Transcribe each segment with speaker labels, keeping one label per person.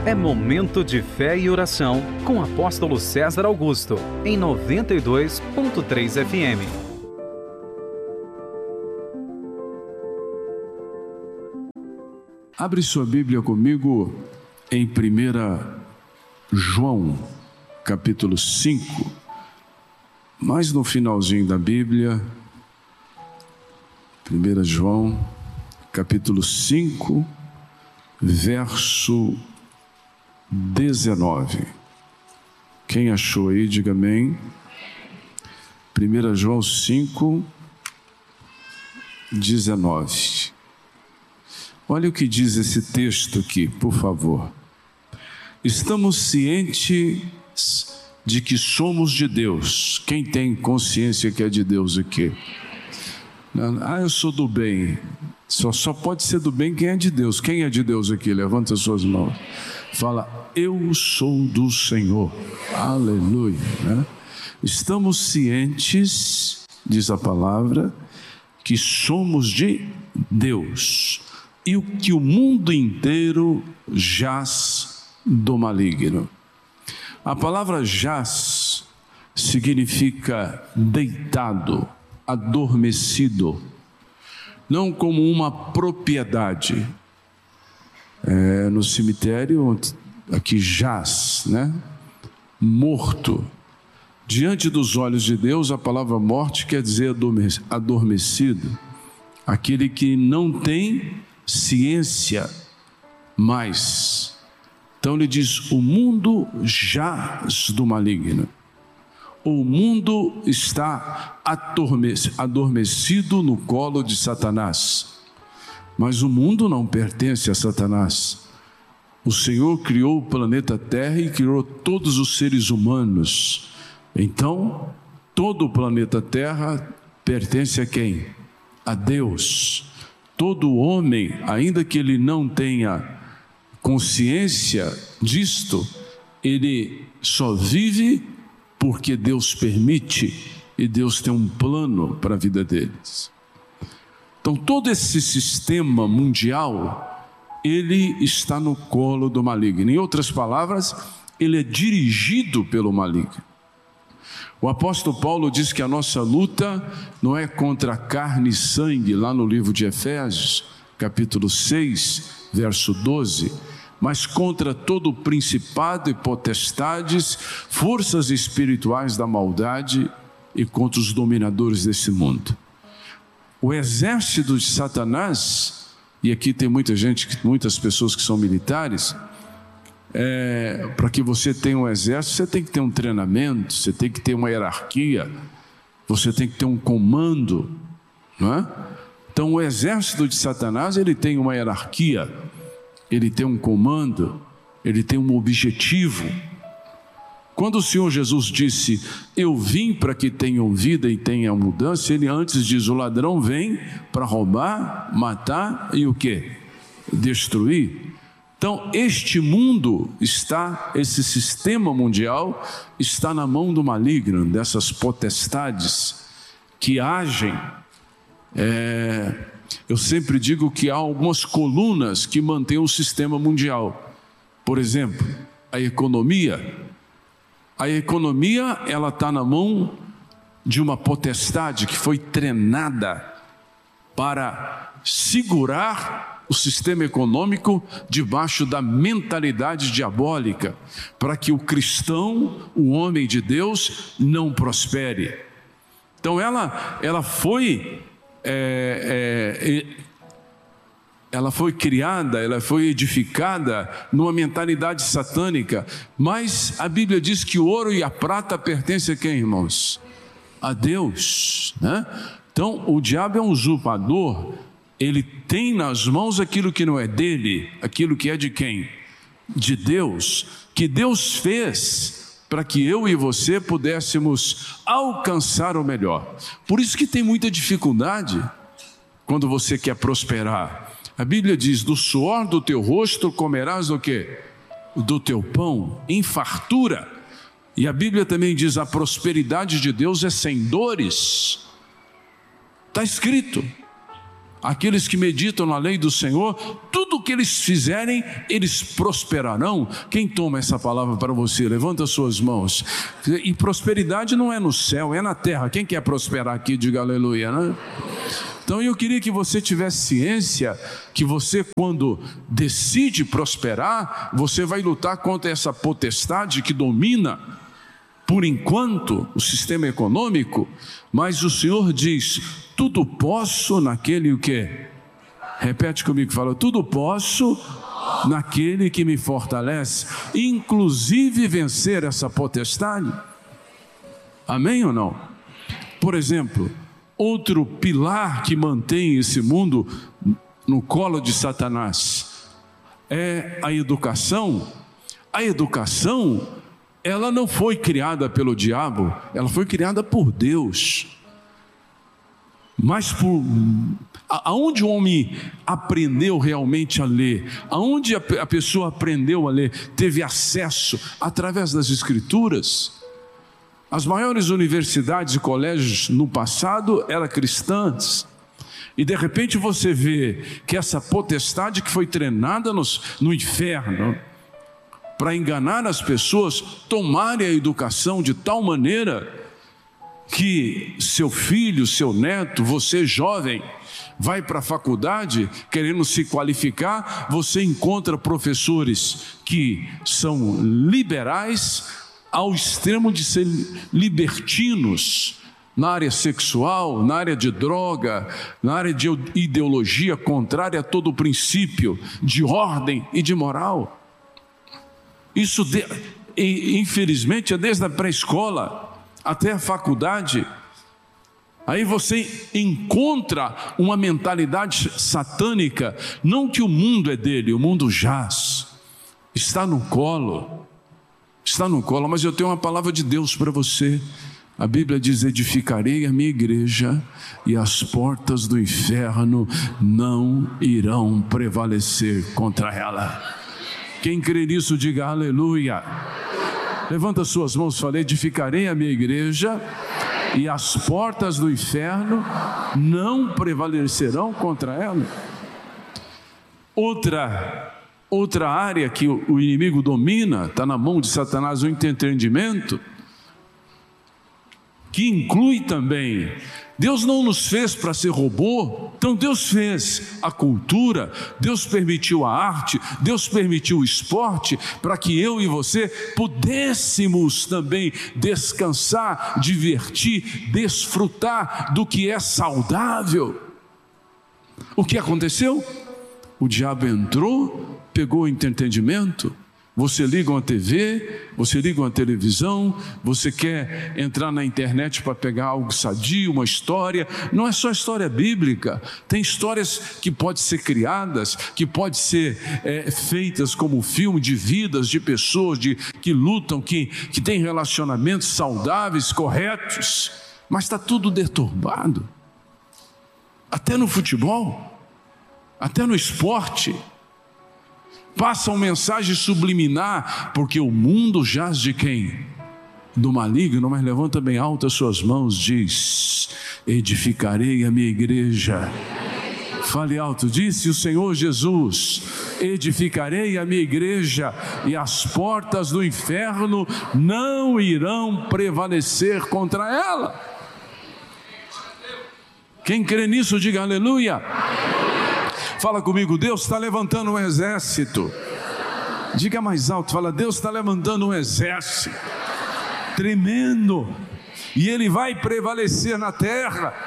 Speaker 1: É momento de fé e oração com o apóstolo César Augusto, em 92.3 FM.
Speaker 2: Abre sua Bíblia comigo em 1 João, capítulo 5, mais no finalzinho da Bíblia. 1 João, capítulo 5, verso 19. Quem achou aí, diga amém. 1 João 5, 19. Olha o que diz esse texto aqui, por favor. Estamos cientes de que somos de Deus. Quem tem consciência que é de Deus aqui? Eu sou do bem. Só pode ser do bem quem é de Deus. Quem é de Deus aqui? Levanta as suas mãos. Fala, eu sou do Senhor. Aleluia. Né? Estamos cientes, diz a palavra, que somos de Deus. E que o mundo inteiro jaz do maligno. A palavra jaz significa deitado, adormecido, não como uma propriedade. No cemitério, aqui jaz, né? Morto. Diante dos olhos de Deus, a palavra morte quer dizer adormecido, aquele que não tem ciência mais. Então ele diz, o mundo jaz do maligno. O mundo está adormecido no colo de Satanás. Mas o mundo não pertence a Satanás. O Senhor criou o planeta Terra e criou todos os seres humanos. Então, todo o planeta Terra pertence a quem? A Deus. Todo homem, ainda que ele não tenha consciência disto, ele só vive porque Deus permite e Deus tem um plano para a vida deles. Então todo esse sistema mundial, ele está no colo do maligno. Em outras palavras, ele é dirigido pelo maligno. O apóstolo Paulo diz que a nossa luta não é contra carne e sangue, lá no livro de Efésios, capítulo 6, verso 12, mas contra todo principado e potestades, forças espirituais da maldade e contra os dominadores desse mundo. O exército de Satanás, e aqui tem muitas pessoas que são militares, para que você tenha um exército, você tem que ter um treinamento, você tem que ter uma hierarquia, você tem que ter um comando, não é? Então o exército de Satanás, ele tem uma hierarquia, ele tem um comando, ele tem um objetivo. Quando o Senhor Jesus disse, eu vim para que tenham vida e tenham mudança, ele antes diz, o ladrão vem para roubar, matar e o quê? Destruir. Então este mundo esse sistema mundial está na mão do maligno, dessas potestades que agem. Eu sempre digo que há algumas colunas que mantêm o sistema mundial. Por exemplo, a economia. A economia, ela está na mão de uma potestade que foi treinada para segurar o sistema econômico debaixo da mentalidade diabólica, para que o cristão, o homem de Deus, não prospere. Então ela foi criada, ela foi edificada numa mentalidade satânica, mas a Bíblia diz que o ouro e a prata pertencem a quem, irmãos? A Deus, né? Então o diabo é um usurpador, ele tem nas mãos aquilo que não é dele, aquilo que é de quem? De Deus, que Deus fez para que eu e você pudéssemos alcançar o melhor. Por isso que tem muita dificuldade quando você quer prosperar. A Bíblia diz, do suor do teu rosto comerás o quê? Do teu pão, em fartura. E a Bíblia também diz, a prosperidade de Deus é sem dores. Está escrito. aqueles que meditam na lei do Senhor, tudo o que eles fizerem, eles prosperarão. Quem toma essa palavra para você? Levanta suas mãos. E prosperidade não é no céu, é na terra. Quem quer prosperar aqui, diga aleluia, né? Então eu queria que você tivesse ciência que você, quando decide prosperar, você vai lutar contra essa potestade que domina, por enquanto, o sistema econômico, mas o Senhor diz: tudo posso naquele o quê? Repete comigo, fala: tudo posso naquele que me fortalece, inclusive vencer essa potestade. Amém ou não? Por exemplo, outro pilar que mantém esse mundo no colo de Satanás é a educação. A educação, ela não foi criada pelo diabo, ela foi criada por Deus. Mas aonde o homem aprendeu realmente a ler, aonde a pessoa aprendeu a ler, teve acesso através das Escrituras. As maiores universidades e colégios no passado eram cristãs. E de repente você vê que essa potestade que foi treinada no inferno para enganar as pessoas, tomarem a educação de tal maneira que seu filho, seu neto, você jovem, vai para a faculdade querendo se qualificar, você encontra professores que são liberais ao extremo de ser libertinos na área sexual, na área de droga, na área de ideologia contrária a todo o princípio de ordem e de moral. Isso, infelizmente, é desde a pré-escola até a faculdade. Aí você encontra uma mentalidade satânica, não que o mundo é dele, o mundo jaz, está no colo, mas eu tenho uma palavra de Deus para você. A Bíblia diz: edificarei a minha igreja e as portas do inferno não irão prevalecer contra ela. Quem crê nisso, diga aleluia. Levanta suas mãos e fala: edificarei a minha igreja e as portas do inferno não prevalecerão contra ela. Outra área que o inimigo domina, está na mão de Satanás, o entendimento, que inclui também, Deus não nos fez para ser robô, então Deus fez a cultura, Deus permitiu a arte, Deus permitiu o esporte, para que eu e você pudéssemos também descansar, divertir, desfrutar do que é saudável. O que aconteceu? O diabo entrou, pegou o entendimento. Você liga uma TV, você liga uma televisão, você quer entrar na internet para pegar algo sadio, uma história. Não é só história bíblica, tem histórias que podem ser criadas, que podem ser feitas como filme de vidas de pessoas que lutam, que têm relacionamentos saudáveis, corretos, mas está tudo deturbado. Até no futebol, até no esporte. Passam mensagem subliminar, porque o mundo jaz de quem? Do maligno. Mas levanta bem alto as suas mãos, diz: edificarei a minha igreja. Fale alto, disse o Senhor Jesus: edificarei a minha igreja e as portas do inferno não irão prevalecer contra ela. Quem crê nisso, diga aleluia. Fala comigo: Deus está levantando um exército. Diga mais alto, fala: Deus está levantando um exército tremendo, e ele vai prevalecer na terra.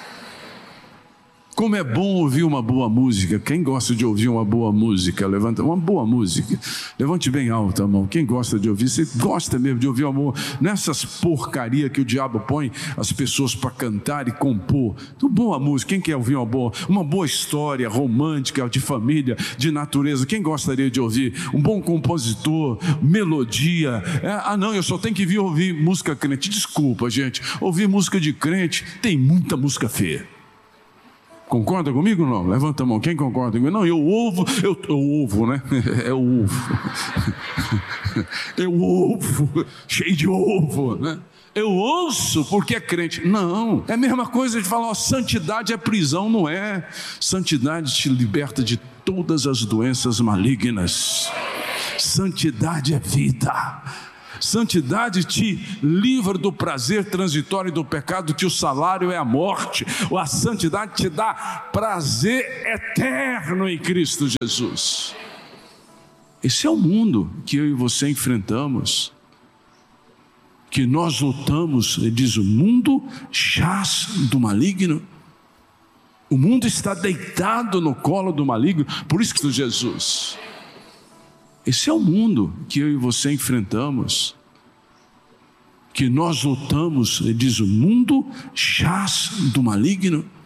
Speaker 2: Como é bom ouvir uma boa música. Quem gosta de ouvir uma boa música? Levanta uma boa música. Levante bem alto a mão. Quem gosta de ouvir? Você gosta mesmo de ouvir uma boa? Nessas porcaria que o diabo põe as pessoas para cantar e compor. Então, boa música. Quem quer ouvir uma boa história romântica, de família, de natureza? Quem gostaria de ouvir? Um bom compositor, melodia. Não, eu só tenho que vir ouvir música crente. Desculpa, gente. Ouvir música de crente, tem muita música feia. Concorda comigo ou não? Levanta a mão. Quem concorda comigo? Não, eu ouvo, né? É o ovo. É o ovo, cheio de ovo, né? eu ouço porque é crente. Não, é a mesma coisa de falar, santidade é prisão. Não é. Santidade te liberta de todas as doenças malignas. Santidade é vida. Santidade te livra do prazer transitório do pecado, que o salário é a morte. A santidade te dá prazer eterno em Cristo Jesus. Esse é o mundo que eu e você enfrentamos, que nós lutamos. Ele diz: o mundo jaz do maligno. O mundo está deitado no colo do maligno. Por isso que Jesus, esse é o mundo que eu e você enfrentamos, que nós lutamos. Ele diz: o mundo jaz do maligno.